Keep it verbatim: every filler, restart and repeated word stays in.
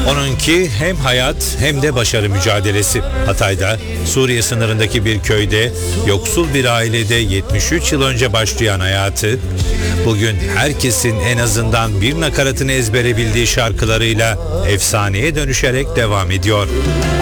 Onunki hem hayat hem de başarı mücadelesi. Hatay'da, Suriye sınırındaki bir köyde, yoksul bir ailede yetmiş üç yıl önce başlayan hayatı, bugün herkesin en azından bir nakaratını ezbere bildiği şarkılarıyla efsaneye dönüşerek devam ediyor.